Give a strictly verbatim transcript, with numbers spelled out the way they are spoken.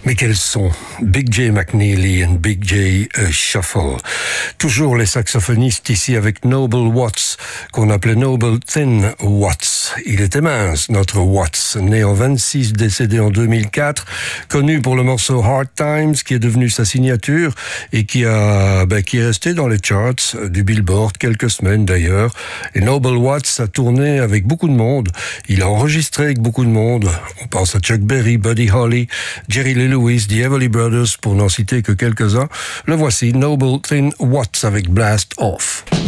Mais quels sont Big J McNeely et Big J uh, Shuffle. Toujours les saxophonistes ici avec Noble Watts, qu'on appelait Noble Thin Watts. Il était mince, notre Watts, né en vingt-six, décédé en deux mille quatre, connu pour le morceau Hard Times, qui est devenu sa signature et qui a, ben, qui est resté dans les charts du Billboard quelques semaines d'ailleurs. Et Noble Watts a tourné avec beaucoup de monde. Il a enregistré avec beaucoup de monde. On pense à Chuck Berry, Buddy Holly, Jerry Lee Lewis, The Everly Brothers, pour n'en citer que quelques-uns. Le voici, Noble Thin Watts avec Blast Off.